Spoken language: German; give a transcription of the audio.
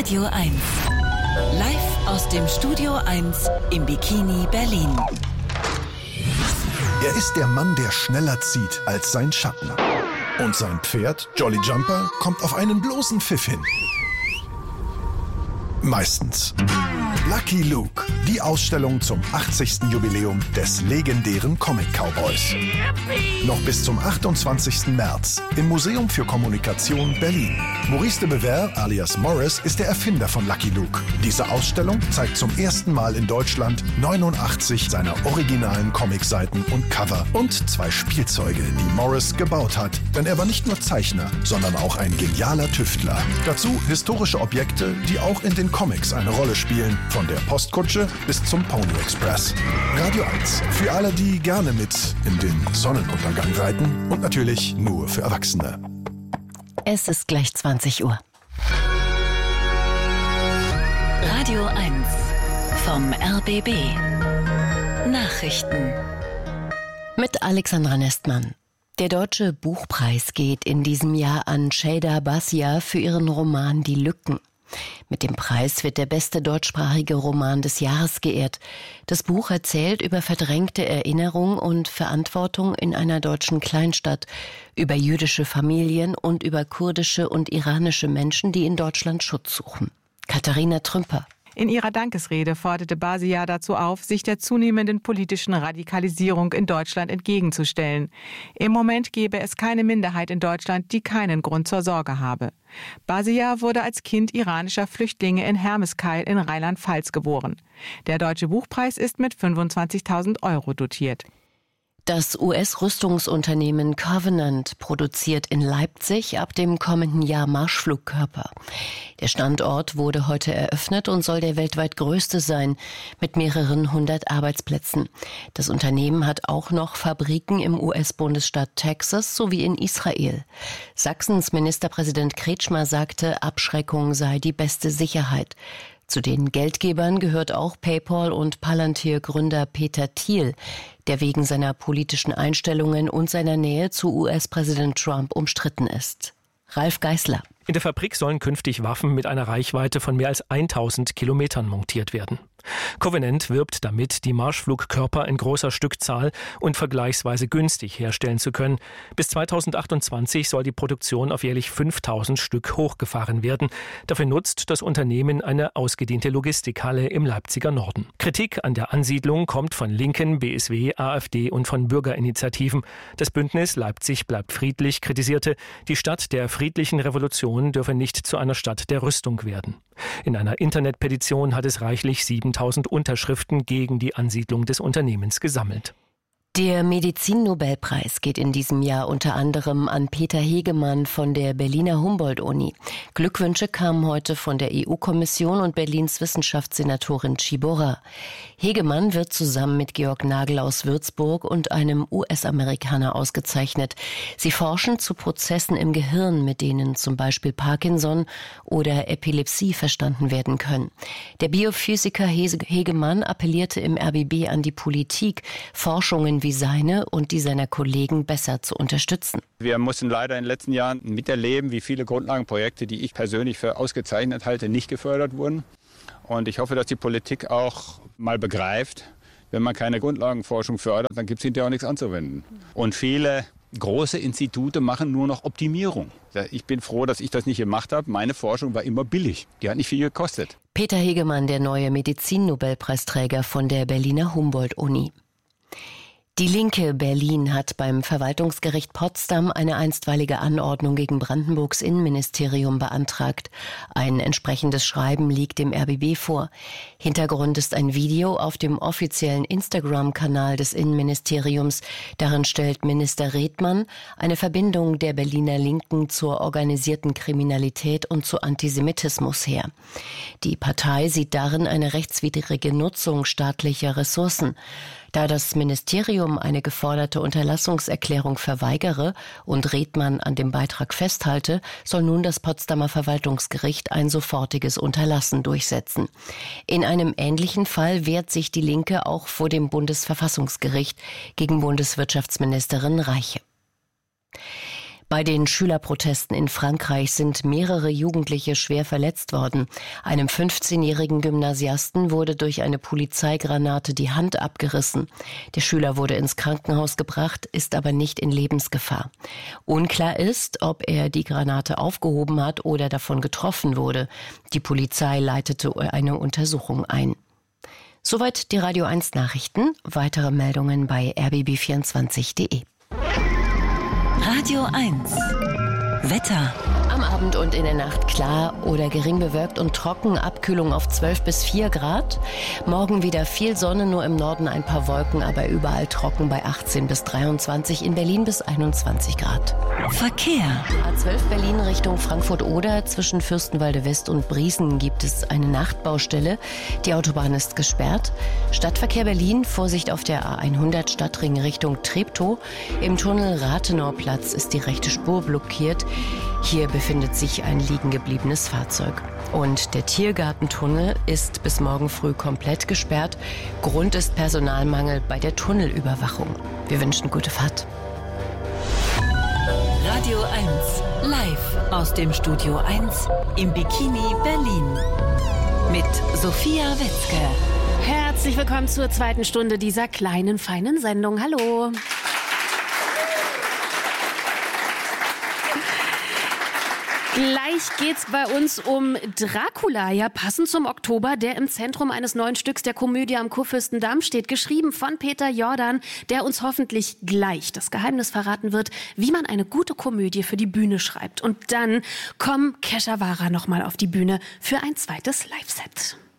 Radio 1. Live aus dem Studio 1 im Bikini Berlin. Er ist der Mann, der schneller zieht als sein Schatten. Und sein Pferd, Jolly Jumper, kommt auf einen bloßen Pfiff hin. Meistens. Lucky Luke, die Ausstellung zum 80. Jubiläum des legendären Comic-Cowboys. Noch bis zum 28. März im Museum für Kommunikation Berlin. Maurice de Bever alias Morris ist der Erfinder von Lucky Luke. Diese Ausstellung zeigt zum ersten Mal in Deutschland 89 seiner originalen Comicseiten und Cover und 2 Spielzeuge, die Morris gebaut hat. Denn er war nicht nur Zeichner, sondern auch ein genialer Tüftler. Dazu historische Objekte, die auch in den Comics eine Rolle spielen, von der Postkutsche bis zum Pony Express. Radio 1, für alle, die gerne mit in den Sonnenuntergang reiten und natürlich nur für Erwachsene. Es ist gleich 20 Uhr. Radio 1 vom RBB. Nachrichten. Mit Alexandra Nestmann. Der Deutsche Buchpreis geht in diesem Jahr an Şeyda Basya für ihren Roman Die Lücken. Mit dem Preis wird der beste deutschsprachige Roman des Jahres geehrt. Das Buch erzählt über verdrängte Erinnerung und Verantwortung in einer deutschen Kleinstadt, über jüdische Familien und über kurdische und iranische Menschen, die in Deutschland Schutz suchen. Katharina Trümper. In ihrer Dankesrede forderte Basya dazu auf, sich der zunehmenden politischen Radikalisierung in Deutschland entgegenzustellen. Im Moment gebe es keine Minderheit in Deutschland, die keinen Grund zur Sorge habe. Basya wurde als Kind iranischer Flüchtlinge in Hermeskeil in Rheinland-Pfalz geboren. Der Deutsche Buchpreis ist mit 25.000 € dotiert. Das US-Rüstungsunternehmen Covenant produziert in Leipzig ab dem kommenden Jahr Marschflugkörper. Der Standort wurde heute eröffnet und soll der weltweit größte sein, mit mehreren 100 Arbeitsplätzen. Das Unternehmen hat auch noch Fabriken im US-Bundesstaat Texas sowie in Israel. Sachsens Ministerpräsident Kretschmer sagte, Abschreckung sei die beste Sicherheit. Zu den Geldgebern gehört auch PayPal und Palantir-Gründer Peter Thiel, der wegen seiner politischen Einstellungen und seiner Nähe zu US-Präsident Trump umstritten ist. Ralf Geißler. In der Fabrik sollen künftig Waffen mit einer Reichweite von mehr als 1000 Kilometern montiert werden. Covenant wirbt damit, die Marschflugkörper in großer Stückzahl und vergleichsweise günstig herstellen zu können. Bis 2028 soll die Produktion auf jährlich 5000 Stück hochgefahren werden. Dafür nutzt das Unternehmen eine ausgedehnte Logistikhalle im Leipziger Norden. Kritik an der Ansiedlung kommt von Linken, BSW, AfD und von Bürgerinitiativen. Das Bündnis Leipzig bleibt friedlich kritisierte, die Stadt der friedlichen Revolution dürfe nicht zu einer Stadt der Rüstung werden. In einer Internetpetition hat es reichlich 7000 Unterschriften gegen die Ansiedlung des Unternehmens gesammelt. Der Medizin-Nobelpreis geht in diesem Jahr unter anderem an Peter Hegemann von der Berliner Humboldt-Uni. Glückwünsche kamen heute von der EU-Kommission und Berlins Wissenschaftssenatorin Tschibora. Hegemann wird zusammen mit Georg Nagel aus Würzburg und einem US-Amerikaner ausgezeichnet. Sie forschen zu Prozessen im Gehirn, mit denen zum Beispiel Parkinson oder Epilepsie verstanden werden können. Der Biophysiker Hegemann appellierte im RBB an die Politik, Forschungen wie seine und die seiner Kollegen besser zu unterstützen. Wir mussten leider in den letzten Jahren miterleben, wie viele Grundlagenprojekte, die ich persönlich für ausgezeichnet halte, nicht gefördert wurden. Und ich hoffe, dass die Politik auch mal begreift, wenn man keine Grundlagenforschung fördert, dann gibt es hinterher auch nichts anzuwenden. Und viele große Institute machen nur noch Optimierung. Ich bin froh, dass ich das nicht gemacht habe. Meine Forschung war immer billig. Die hat nicht viel gekostet. Peter Hegemann, der neue Medizin-Nobelpreisträger von der Berliner Humboldt-Uni. Die Linke Berlin hat beim Verwaltungsgericht Potsdam eine einstweilige Anordnung gegen Brandenburgs Innenministerium beantragt. Ein entsprechendes Schreiben liegt dem RBB vor. Hintergrund ist ein Video auf dem offiziellen Instagram-Kanal des Innenministeriums. Darin stellt Minister Redmann eine Verbindung der Berliner Linken zur organisierten Kriminalität und zu Antisemitismus her. Die Partei sieht darin eine rechtswidrige Nutzung staatlicher Ressourcen. Da das Ministerium eine geforderte Unterlassungserklärung verweigere und Redmann an dem Beitrag festhalte, soll nun das Potsdamer Verwaltungsgericht ein sofortiges Unterlassen durchsetzen. In einem ähnlichen Fall wehrt sich die Linke auch vor dem Bundesverfassungsgericht gegen Bundeswirtschaftsministerin Reiche. Bei den Schülerprotesten in Frankreich sind mehrere Jugendliche schwer verletzt worden. Einem 15-jährigen Gymnasiasten wurde durch eine Polizeigranate die Hand abgerissen. Der Schüler wurde ins Krankenhaus gebracht, ist aber nicht in Lebensgefahr. Unklar ist, ob er die Granate aufgehoben hat oder davon getroffen wurde. Die Polizei leitete eine Untersuchung ein. Soweit die Radio 1 Nachrichten. Weitere Meldungen bei rbb24.de. Radio 1 Wetter. Am Abend und in der Nacht klar oder gering bewölkt und trocken, Abkühlung auf 12 bis 4 Grad. Morgen wieder viel Sonne, nur im Norden ein paar Wolken, aber überall trocken bei 18 bis 23, in Berlin bis 21 Grad. Verkehr. A12 Berlin Richtung Frankfurt-Oder. Zwischen Fürstenwalde West und Briesen gibt es eine Nachtbaustelle. Die Autobahn ist gesperrt. Stadtverkehr Berlin, Vorsicht auf der A100 Stadtring Richtung Treptow. Im Tunnel Rathenauplatz ist die rechte Spur blockiert. Hier befindet sich ein liegen gebliebenes Fahrzeug. Und der Tiergartentunnel ist bis morgen früh komplett gesperrt. Grund ist Personalmangel bei der Tunnelüberwachung. Wir wünschen gute Fahrt. Radio 1 live aus dem Studio 1 im Bikini Berlin mit Sophia Wetzke. Herzlich willkommen zur zweiten Stunde dieser kleinen, feinen Sendung. Hallo. Gleich geht's bei uns um Dracula, ja passend zum Oktober, der im Zentrum eines neuen Stücks der Komödie am Kurfürstendamm steht, geschrieben von Peter Jordan, der uns hoffentlich gleich das Geheimnis verraten wird, wie man eine gute Komödie für die Bühne schreibt. Und dann kommen Kesha Wara nochmal auf die Bühne für ein zweites Live-Set.